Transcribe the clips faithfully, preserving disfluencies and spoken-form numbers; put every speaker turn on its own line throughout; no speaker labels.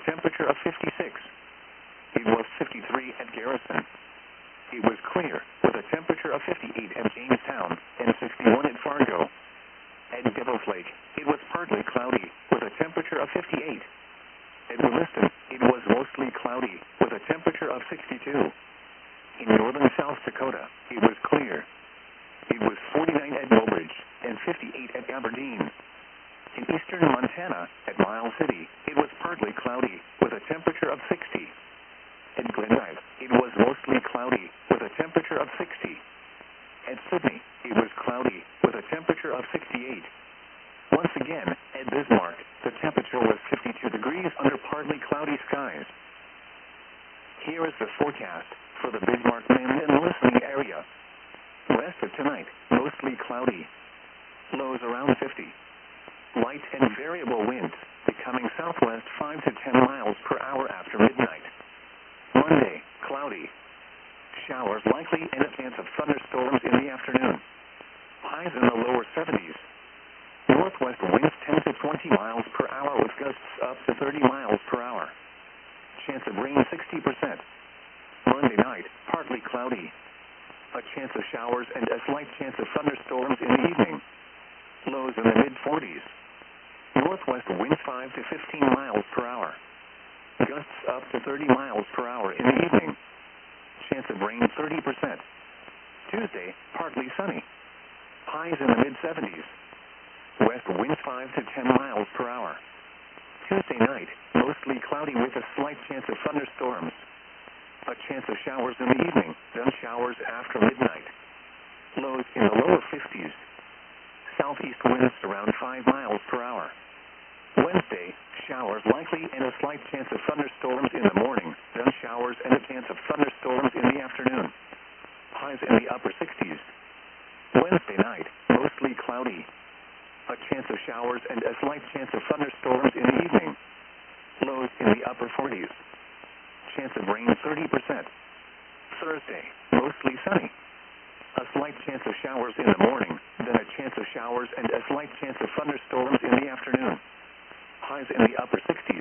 temperature of fifty-six. It was fifty-three at Garrison. It was clear, with a temperature of fifty-eight at Jamestown and sixty-one at Fargo. At Devil's Lake, it was partly cloudy, with a temperature of fifty-eight. At Williston, it was mostly cloudy, with a temperature of sixty-two. In northern South Dakota, it was clear. It was forty-nine at Mobridge and fifty-eight at Aberdeen. In eastern Montana, at Miles City, it was partly cloudy, with a temperature of sixty. At Glendive, it was mostly cloudy, with a temperature of sixty. At Sydney, it was cloudy, with a temperature of sixty-eight. Once again, at Bismarck, the temperature was fifty-two degrees under partly cloudy skies. Here is the forecast for the Bismarck land and listening area. West of tonight, mostly cloudy. Lows around fifty. Light and variable winds, becoming southwest five to ten miles per hour after midnight. Monday, cloudy. Showers likely and a chance of thunderstorms in the afternoon. Highs in the lower seventies. Northwest winds ten to twenty miles per hour with gusts up to thirty miles per hour. Chance of rain sixty percent. Monday night, partly cloudy. A chance of showers and a slight chance of thunderstorms in the evening. Lows in the mid-forties. Northwest winds five to fifteen miles per hour. Gusts up to thirty miles per hour in the evening. Chance of rain thirty percent. Tuesday, partly sunny. Highs in the mid-seventies. West winds five to ten miles per hour. Tuesday night, mostly cloudy with a slight chance of thunderstorms. A chance of showers in the evening, then showers after midnight. Lows in the lower fifties. Southeast winds around five miles per hour. Wednesday, showers likely and a slight chance of thunderstorms in the morning, then showers and a chance of thunderstorms in the afternoon. Highs in the upper sixties. Wednesday night, mostly cloudy. A chance of showers and a slight chance of thunderstorms in the evening. Lows in the upper forties. Chance of rain thirty percent. Thursday, mostly sunny. A slight chance of showers in the morning, then a chance of showers and a slight chance of thunderstorms in the afternoon. Highs in the upper sixties.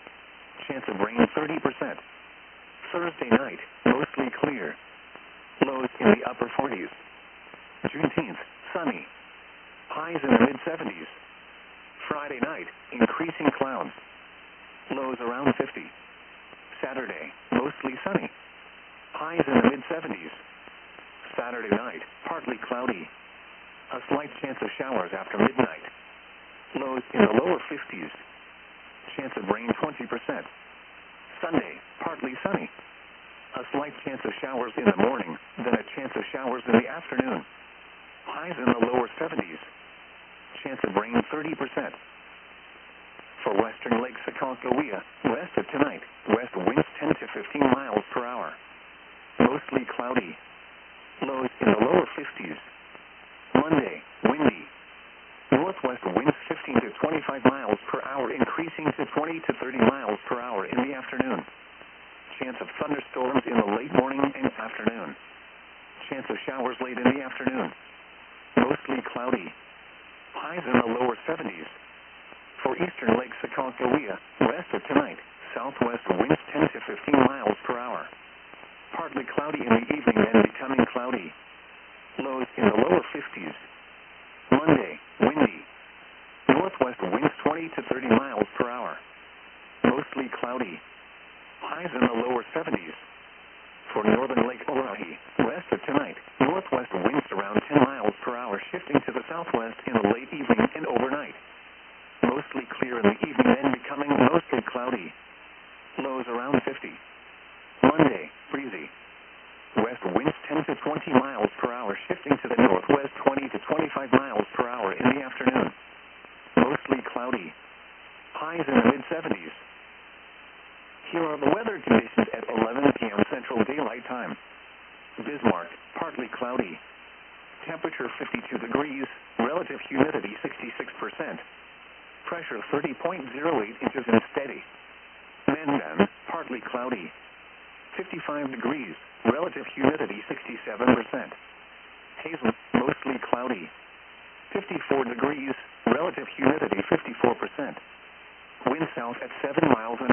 Chance of rain thirty percent. Thursday night, mostly clear. Lows in the upper forties. Juneteenth, sunny. Highs in the mid-seventies. Friday night, increasing clouds. Lows around fifty. Saturday, mostly sunny. Highs in the mid-seventies. Saturday night, partly cloudy. A slight chance of showers after midnight. Lows in the lower fifties. Chance of rain twenty percent. Sunday, partly sunny. A slight chance of showers in the morning, then a chance of showers in the afternoon. Highs in the lower seventies. Chance of rain thirty percent. For western Lake Sakoncohia, west of tonight, west winds ten to fifteen miles per hour. Mostly cloudy. Lows in the lower fifties. Monday, windy. Northwest winds fifteen to twenty-five miles per hour, increasing to twenty to thirty miles per hour in the afternoon. Chance of thunderstorms in the late morning and afternoon. Chance of showers late in the afternoon. Mostly cloudy. Highs in the lower seventies. For eastern Lake Sakoncohia, west of tonight, southwest winds ten to fifteen miles per hour. Partly cloudy in the evening and becoming cloudy. Lows in the lower fifties. Monday, windy. Northwest winds twenty to thirty miles per hour. Mostly cloudy. Highs in the lower seventies. For northern Lake Oahe, west of tonight, northwest winds around ten miles per hour, shifting to the southwest in the late evening and overnight. Mostly clear in the evening and becoming mostly cloudy. Lows around fifty. Monday, breezy. West winds ten to twenty miles per hour, shifting to the northwest twenty to twenty-five miles per hour in the afternoon. Mostly cloudy. Highs in the mid-seventies. Here are the weather conditions at eleven p.m. Central Daylight Time. Bismarck, partly cloudy. Temperature fifty-two degrees, relative humidity sixty-six percent. Pressure thirty point zero eight inches and steady. Mandan, partly cloudy. fifty-five degrees, relative humidity sixty-seven percent. Hazel, mostly cloudy. fifty-four degrees, relative humidity fifty-four percent. Wind south at seven miles an